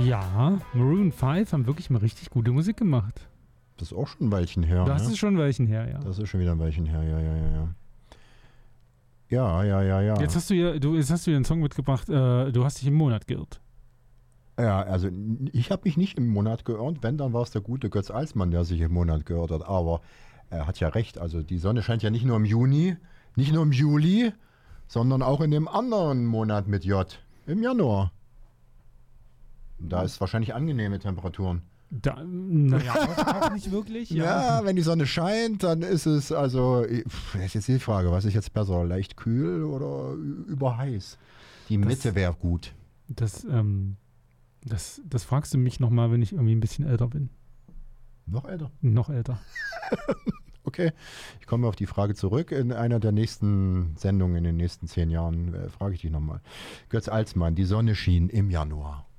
Ja, Maroon 5 haben wirklich mal richtig gute Musik gemacht. Das ist auch schon ein Weilchen her. Das ist schon ein Weilchen her, ja. Das ist schon wieder ein Weilchen her, ja. Ja. Jetzt hast du ja einen Song mitgebracht, du hast dich im Monat geirrt. Ja, also ich habe mich nicht im Monat geirrt. Wenn, dann war es der gute Götz Alsmann, der sich im Monat geirrt hat. Aber er hat ja recht. Also die Sonne scheint ja nicht nur im Juni, nicht nur im Juli, sondern auch in dem anderen Monat mit J, im Januar. Da ist wahrscheinlich angenehme Temperaturen. Naja, auch nicht wirklich. Ja, wenn die Sonne scheint, dann ist es also, das ist jetzt die Frage, was ist jetzt besser, leicht kühl oder überheiß? Die Mitte wäre gut. Das fragst du mich nochmal, wenn ich irgendwie ein bisschen älter bin. Noch älter? Noch älter. Okay, ich komme auf die Frage zurück. In einer der nächsten Sendungen in den nächsten 10 Jahren frage ich dich nochmal. Götz Alsmann, die Sonne schien im Januar.